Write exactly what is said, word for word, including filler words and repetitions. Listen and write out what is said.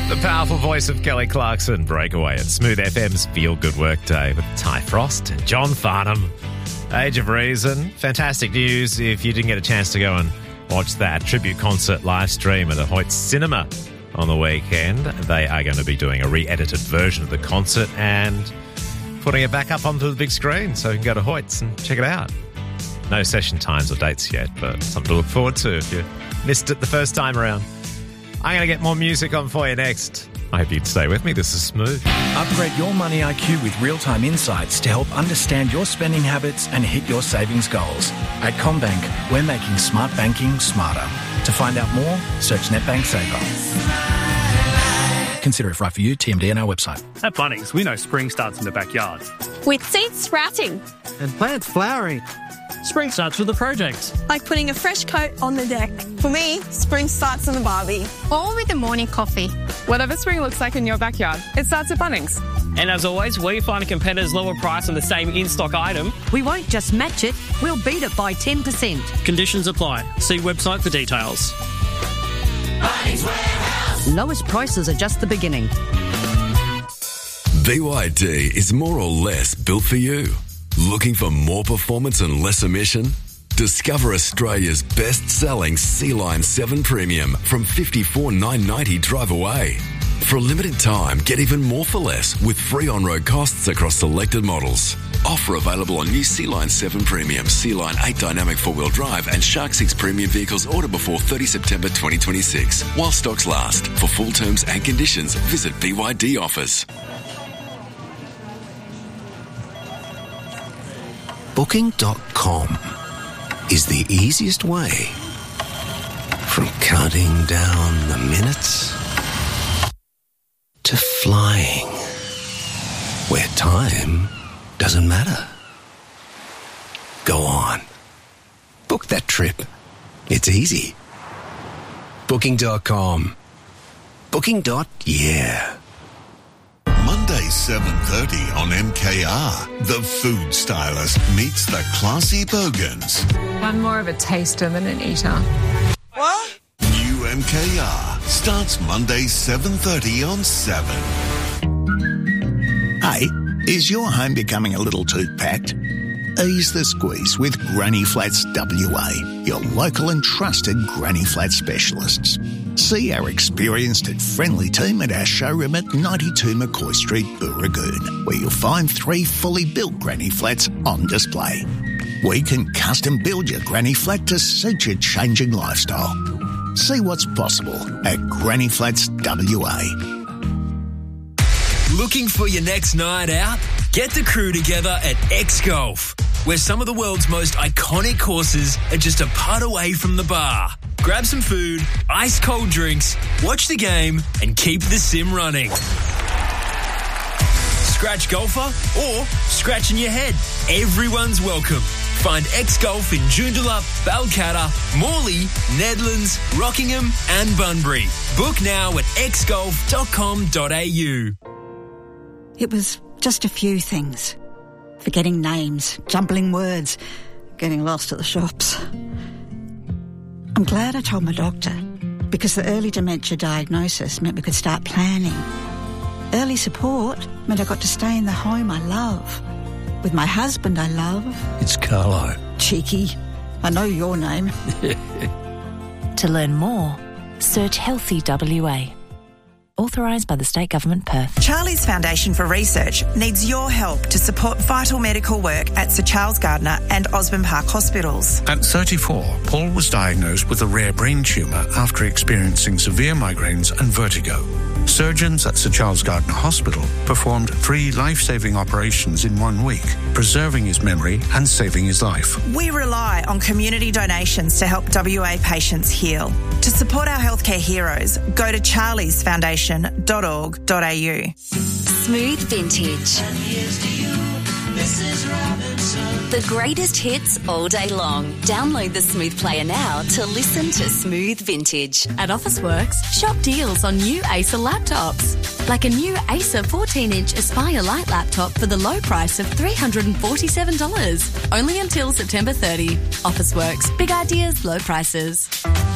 The powerful voice of Kelly Clarkson, Breakaway at Smooth F M's Feel Good Work Day with Ty Frost and John Farnham. Age of Reason. Fantastic news if you didn't get a chance to go and watch that tribute concert live stream at the Hoyt Cinema on the weekend. They are going to be doing a re-edited version of the concert and putting it back up onto the big screen so you can go to Hoyt's and check it out. No session times or dates yet, but something to look forward to if you missed it the first time around. I'm going to get more music on for you next. I hope you'd stay with me. This is Smooth. Upgrade your money I Q with real-time insights to help understand your spending habits and hit your savings goals. At CommBank, we're making smart banking smarter. To find out more, search NetBank Saver. Consider if right for you. T M D on our website. At Bunnings, we know spring starts in the backyard. With seeds sprouting. And plants flowering. Spring starts with a project. Like putting a fresh coat on the deck. For me, spring starts in the barbie. Or with a morning coffee. Whatever spring looks like in your backyard, it starts at Bunnings. And as always, we find a competitor's lower price on the same in-stock item. We won't just match it, we'll beat it by ten percent. Conditions apply. See website for details. Bunnings Warehouse. Lowest prices are just the beginning. B Y D is more or less built for you. Looking for more performance and less emission? Discover Australia's best-selling Sea-Line seven Premium from fifty-four thousand nine hundred ninety dollars drive away. For a limited time, get even more for less with free on-road costs across selected models. Offer available on new Sea-Line seven Premium, Sea-Line eight Dynamic four-wheel drive and Shark six Premium vehicles order before thirtieth September twenty twenty-six. While stocks last. For full terms and conditions, visit B Y D Offers. Booking dot com is the easiest way from counting down the minutes to flying where time doesn't matter. Go on. Book that trip. It's easy. Booking dot com. Booking. Yeah. Monday, seven thirty on M K R. The Food Stylist meets the classy Bogans. I'm more of a taster than an eater. What? New M K R starts Monday, seven thirty on seven. Hey, is your home becoming a little too packed? Ease the squeeze with Granny Flats W A, your local and trusted Granny Flat specialists. See our experienced and friendly team at our showroom at ninety-two McCoy Street, Booragoon, where you'll find three fully built Granny Flats on display. We can custom build your Granny Flat to suit your changing lifestyle. See what's possible at Granny Flats W A. Looking for your next night out? Get the crew together at X Golf, where some of the world's most iconic courses are just a putt away from the bar. Grab some food, ice cold drinks, watch the game, and keep the sim running. Scratch golfer or scratching your head. Everyone's welcome. Find X Golf in Joondalup, Balcatta, Morley, Nedlands, Rockingham, and Bunbury. Book now at x golf dot com dot a u. It was just a few things. Forgetting names, jumbling words, getting lost at the shops. I'm glad I told my doctor, because the early dementia diagnosis meant we could start planning. Early support meant I got to stay in the home I love, with my husband I love. It's Carlo. Cheeky. I know your name. To learn more, search Healthy W A. Authorised by the State Government, Perth. Charlie's Foundation for Research needs your help to support vital medical work at Sir Charles Gardner and Osborne Park Hospitals. At thirty-four, Paul was diagnosed with a rare brain tumour after experiencing severe migraines and vertigo. Surgeons at Sir Charles Gardner Hospital performed three life-saving operations in one week, preserving his memory and saving his life. We rely on community donations to help W A patients heal. To support our healthcare heroes, go to charlies foundation dot org dot a u. Smooth Vintage. And here's to you, Missus Robinson. The greatest hits all day long. Download the Smooth Player now to listen to Smooth Vintage. At Officeworks, shop deals on new Acer laptops. Like a new Acer fourteen inch Aspire Lite laptop for the low price of three hundred forty-seven dollars. Only until September thirtieth. Officeworks. Big ideas, low prices.